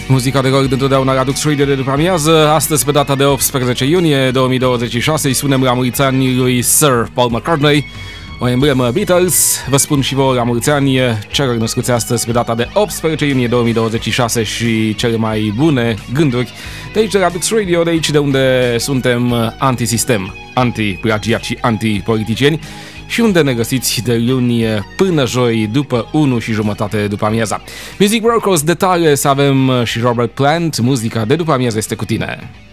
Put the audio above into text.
Muzica de rock dintotdeauna la Dux Radio de după amiază. Astăzi, pe data de 18 iunie 2026, îi spunem la mulți ani lui Sir Paul McCartney, o emblemă Beatles. Vă spun și vouă la mulți ani celor născuți astăzi pe data de 18 iunie 2026 și cele mai bune gânduri de aici de la Dux Radio, de aici de unde suntem antisistem, anti-plagiat și anti-politicieni și unde ne găsiți de luni până joi după 1:30 după amiaza. Music Broadcast de tale să avem și Robert Plant, muzica de după amiază este cu tine.